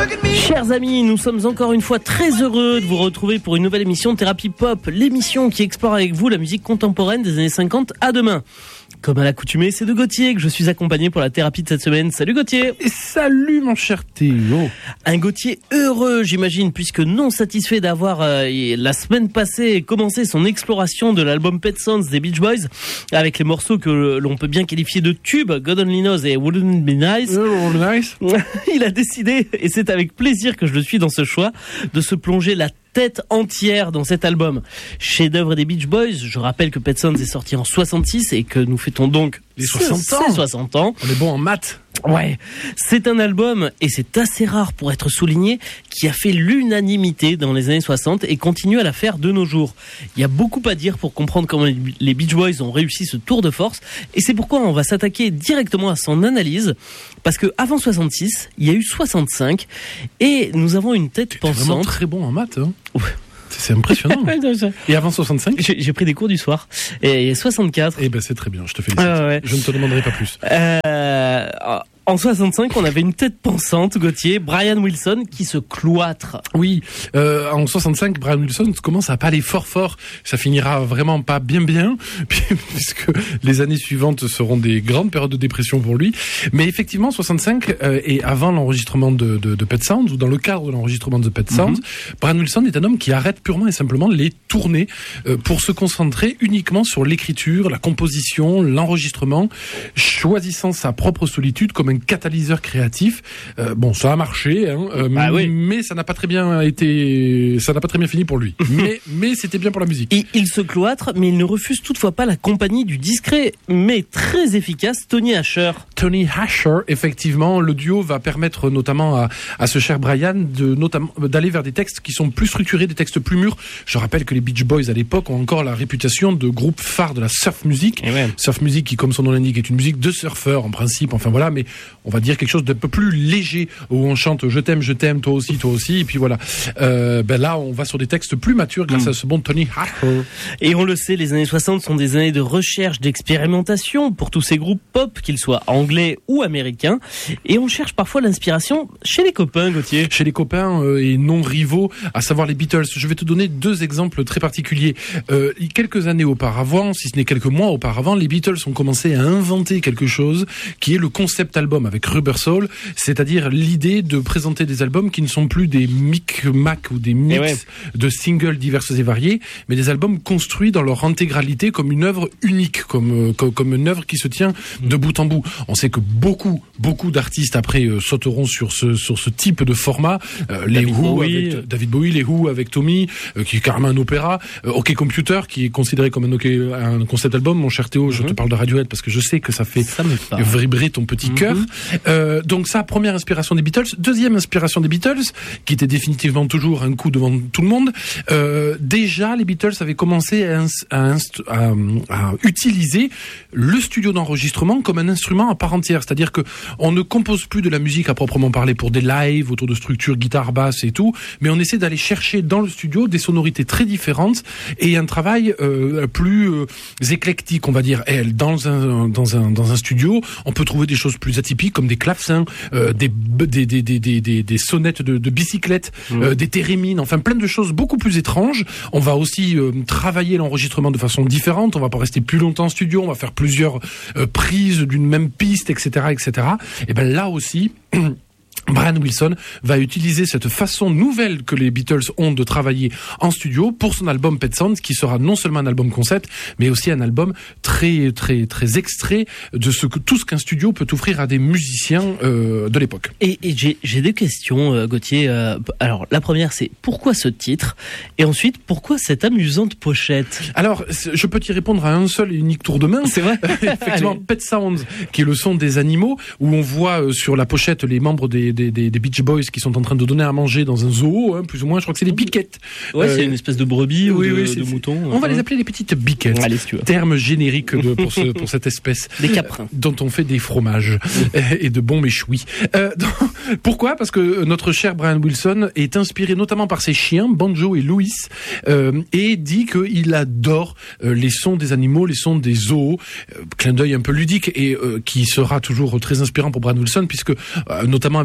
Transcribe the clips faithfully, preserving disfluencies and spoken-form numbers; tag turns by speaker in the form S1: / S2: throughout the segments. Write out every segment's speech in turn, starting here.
S1: Chers amis, nous sommes encore une fois très heureux de vous retrouver pour une nouvelle émission de Thérapie Pop, l'émission qui explore avec vous la musique contemporaine des années cinquante à demain. Comme à l'accoutumée, c'est de Gauthier que je suis accompagné pour la thérapie de cette semaine. Salut Gauthier.
S2: Et salut mon cher Théo.
S1: Un Gauthier heureux, j'imagine, puisque non satisfait d'avoir euh, la semaine passée commencé son exploration de l'album Pet Sounds des Beach Boys avec les morceaux que l'on peut bien qualifier de tubes, God Only Knows et Wouldn't Be Nice.
S2: Uh, nice.
S1: Il a décidé, et c'est avec plaisir que je le suis dans ce choix, de se plonger la tête entière dans cet album. Chef-d'œuvre des Beach Boys, je rappelle que Pet Sounds est sorti en soixante-six et que nous fêtons donc
S2: les soixante ans.
S1: soixante ans.
S2: On est bon en maths.
S1: Ouais, c'est un album, et c'est assez rare pour être souligné, qui a fait l'unanimité dans les années soixante et continue à la faire de nos jours. Il y a beaucoup à dire pour comprendre comment les Beach Boys ont réussi ce tour de force, et c'est pourquoi on va s'attaquer directement à son analyse, parce que avant soixante-six, il y a eu soixante-cinq, et nous avons une tête pensante.
S2: T'es vraiment très bon en maths, hein.
S1: Ouais.
S2: C'est impressionnant. Et avant soixante-cinq,
S1: j'ai, j'ai pris des cours du soir. Et soixante-quatre.
S2: Eh ben c'est très bien, je te félicite.
S1: Ah ouais.
S2: Je ne te demanderai pas plus.
S1: Euh, en soixante-cinq, on avait une tête pensante, Gauthier, Brian Wilson, qui se cloître.
S2: Oui, euh, en soixante-cinq, Brian Wilson commence à pas aller fort fort. Ça finira vraiment pas bien bien, puisque les années suivantes seront des grandes périodes de dépression pour lui. Mais effectivement, soixante-cinq euh, et avant l'enregistrement de, de, de Pet Sounds, ou dans le cadre de l'enregistrement de Pet Sounds, mm-hmm. Brian Wilson est un homme qui arrête purement et simplement les tournées euh, pour se concentrer uniquement sur l'écriture, la composition, l'enregistrement, choisissant sa propre solitude comme un catalyseur créatif. Euh, bon, ça a marché, hein, euh,
S1: ah oui.
S2: mais ça n'a pas très bien été, ça n'a pas très bien fini pour lui. mais, mais c'était bien pour la musique.
S1: Et il se cloître, mais il ne refuse toutefois pas la compagnie du discret, mais très efficace Tony Asher.
S2: Tony Asher, effectivement, le duo va permettre notamment à, à ce cher Brian de notamment d'aller vers des textes qui sont plus structurés, des textes plus mûrs. Je rappelle que les Beach Boys à l'époque ont encore la réputation de groupe phare de la surf music.
S1: Ouais.
S2: Surf music qui, comme son nom l'indique, est une musique de surfeurs en principe. Enfin voilà, mais on va dire quelque chose d'un peu plus léger où on chante je t'aime, je t'aime, toi aussi, toi aussi. Et puis voilà. Euh, ben là, on va sur des textes plus matures grâce mmh. à ce bon Tony Asher.
S1: Et on le sait, les années soixante sont des années de recherche, d'expérimentation pour tous ces groupes pop, qu'ils soient anglais ou américains. Et on cherche parfois l'inspiration chez les copains, Gauthier.
S2: Chez les copains euh, et non rivaux, à savoir les Beatles. Je vais te donner deux exemples très particuliers. Euh, quelques années auparavant, si ce n'est quelques mois auparavant, les Beatles ont commencé à inventer quelque chose qui est le concept album avec Rubber Soul, c'est-à-dire l'idée de présenter des albums qui ne sont plus des mic-mac ou des mix ouais. de singles diverses et variés, mais des albums construits dans leur intégralité comme une œuvre unique, comme, euh, comme, comme une œuvre qui se tient de bout en bout. On sait que beaucoup, beaucoup d'artistes après euh, sauteront sur ce, sur ce type de format. Euh, les
S1: David
S2: Who
S1: Bowie.
S2: avec David Bowie, les Who avec Tommy, euh, qui est carrément un opéra. Euh, OK Computer, qui est considéré comme un, okay, un concept album. Mon cher Théo, mm-hmm. je te parle de Radiohead parce que je sais que ça fait
S1: ça
S2: vibrer ton petit mm-hmm. cœur. Euh, donc ça, première inspiration des Beatles. Deuxième inspiration des Beatles, qui était définitivement toujours un coup devant tout le monde. Euh, déjà, les Beatles avaient commencé à, à, à, à utiliser le studio d'enregistrement comme un instrument à part entière. C'est-à-dire que on ne compose plus de la musique à proprement parler pour des lives autour de structures guitare, basse et tout, mais on essaie d'aller chercher dans le studio des sonorités très différentes et un travail euh, plus euh, éclectique, on va dire. Et dans un dans un dans un studio, on peut trouver des choses plus atypiques comme des clavecins, euh, des, des des des des des des sonnettes de, de bicyclette, mmh. euh, des thérémines, enfin plein de choses beaucoup plus étranges. On va aussi euh, travailler l'enregistrement de façon différente. On va pas rester plus longtemps en studio. On va faire plusieurs euh, prises d'une même piste, et cetera, et cetera. Et ben là aussi. Brian Wilson va utiliser cette façon nouvelle que les Beatles ont de travailler en studio pour son album Pet Sounds, qui sera non seulement un album concept, mais aussi un album très très très extrait de ce que tout ce qu'un studio peut offrir à des musiciens euh, de l'époque.
S1: Et, et j'ai, j'ai deux questions, euh, Gauthier. Euh, alors la première, c'est pourquoi ce titre, et ensuite pourquoi cette amusante pochette.
S2: Alors je peux t'y répondre à un seul et unique tour de main.
S1: C'est vrai.
S2: Effectivement, Pet Sounds, qui est le son des animaux, où on voit euh, sur la pochette les membres des Des, des, des Beach Boys qui sont en train de donner à manger dans un zoo, hein, plus ou moins. Je crois que c'est des biquettes.
S1: Ouais,
S2: euh,
S1: c'est une espèce de brebis oui, ou de,
S2: oui,
S1: de mouton.
S2: On va les appeler les petites biquettes.
S1: Allez, si tu veux.
S2: Terme générique de, pour, ce, pour cette espèce.
S1: Des caprins.
S2: Dont on fait des fromages et de bons méchouis. Euh, donc, pourquoi ? Parce que notre cher Brian Wilson est inspiré notamment par ses chiens, Banjo et Louis, euh, et dit qu'il adore euh, les sons des animaux, les sons des zoos. Euh, clin d'œil un peu ludique et euh, qui sera toujours très inspirant pour Brian Wilson, puisque euh, notamment avec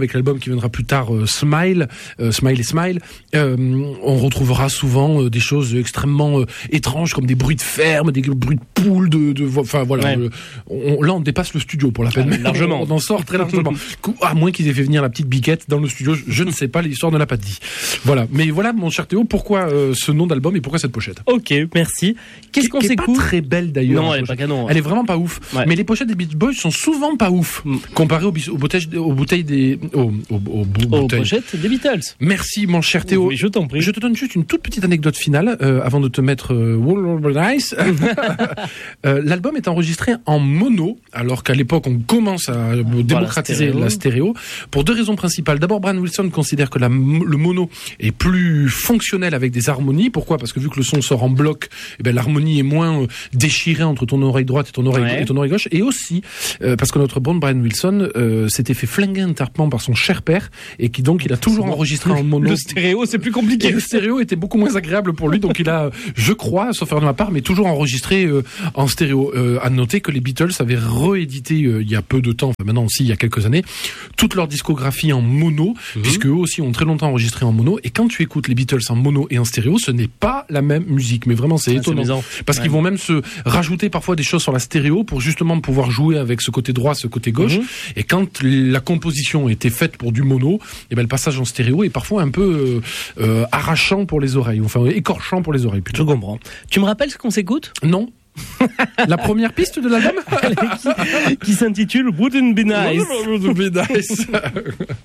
S2: avec l'album qui viendra plus tard, euh, Smile, euh, Smile et Smile, euh, on retrouvera souvent euh, des choses extrêmement euh, étranges comme des bruits de ferme, des bruits de poules, de, de enfin voilà.
S1: Ouais.
S2: Euh, on, là, on dépasse le studio pour la peine.
S1: Ah, largement.
S2: On en sort très largement. À moins qu'ils aient fait venir la petite biquette dans le studio, je, je ne sais pas, l'histoire ne l'a pas dit. Voilà. Mais voilà, mon cher Théo, pourquoi euh, ce nom d'album et pourquoi cette pochette?
S1: Ok, merci. Qu'est-ce qu'on
S2: Qui est
S1: s'écoute?
S2: pas très belle d'ailleurs.
S1: Non, elle est pas canon.
S2: Elle est vraiment pas ouf.
S1: Ouais.
S2: Mais les pochettes des Beach Boys sont souvent pas ouf
S1: Mm.
S2: comparées aux, bis- aux bouteilles, aux bouteilles des, aux, aux, aux bou-
S1: Aux
S2: bouteilles.
S1: pochettes des Beatles.
S2: Merci, mon cher Théo.
S1: Oui, je t'en prie.
S2: Je te donne juste une toute petite anecdote finale euh, avant de te mettre euh, Womanize. euh, L'album est enregistré en mono, alors qu'à l'époque on commence à euh, démocratiser
S1: stéréo.
S2: la stéréo, pour deux raisons principales. D'abord, Brian Wilson considère que la, le mono est plus fonctionnel avec des harmonies. Pourquoi? Parce que vu que le son sort en bloc, eh ben, l'harmonie est moins euh, déchirée entre ton oreille droite et ton oreille,
S1: Ouais.
S2: et ton oreille gauche. Et aussi euh, parce que notre bon Brian Wilson euh, s'était fait flinguer intérieurement par son cher père et qui donc il a toujours enregistré en mono.
S1: Le stéréo, c'est plus
S2: Et
S1: compliqué.
S2: le stéréo était beaucoup moins agréable pour lui, donc il a, je crois, sauf faire de ma part, mais toujours enregistré euh, en stéréo. Euh, à noter que les Beatles avaient réédité euh, il y a peu de temps, enfin maintenant aussi il y a quelques années, toute leur discographie en mono,
S1: Mhm.
S2: puisque eux aussi ont très longtemps enregistré en mono. Et quand tu écoutes les Beatles en mono et en stéréo, ce n'est pas la même musique. Mais vraiment, c'est
S1: Ah, c'est
S2: étonnant.
S1: amusant.
S2: Parce
S1: Ouais.
S2: qu'ils vont même se rajouter parfois des choses sur la stéréo pour justement pouvoir jouer avec ce côté droit, ce côté gauche.
S1: Mhm.
S2: Et quand la composition était faite pour du mono, et ben le passage en stéréo est parfois un peu euh, euh, arrachant pour les oreilles, enfin écorchant pour les oreilles
S1: Je
S2: plutôt.
S1: comprends. Tu me rappelles ce qu'on s'écoute?
S2: Non. La première piste de l'album
S1: qui, qui s'intitule Wouldn't Be Nice.
S2: Wouldn't be nice.